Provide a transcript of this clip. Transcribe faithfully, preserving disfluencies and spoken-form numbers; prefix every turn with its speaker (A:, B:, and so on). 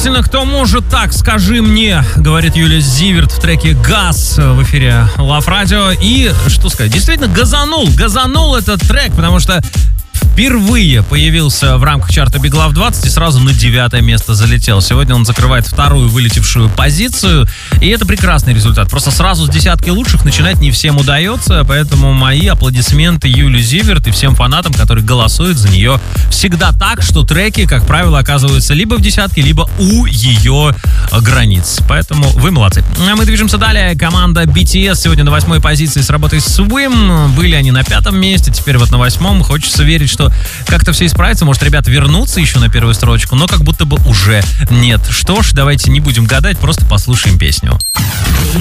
A: Действительно, кто может так, скажи мне, говорит Юлия Зиверт в треке «Газ» в эфире Love Radio. И, что сказать, действительно газанул, газанул этот трек, потому что впервые появился в рамках чарта Big Love двадцать и сразу на девятое место залетел. Сегодня он закрывает вторую вылетевшую позицию, и это прекрасный результат. Просто сразу с десятки лучших начинать не всем удается, поэтому мои аплодисменты Юлии Зиверт и всем фанатам, которые голосуют за нее всегда так, что треки, как правило, оказываются либо в десятке, либо у ее границ. Поэтому вы молодцы. А мы движемся далее. Команда би ти эс сегодня на восьмой позиции с работой Swim. Были они на пятом месте, теперь вот на восьмом. Хочется верить, что как-то все исправится. Может, ребята вернутся еще на первую строчку, но как будто бы уже нет. Что ж, давайте не будем гадать, просто послушаем песню.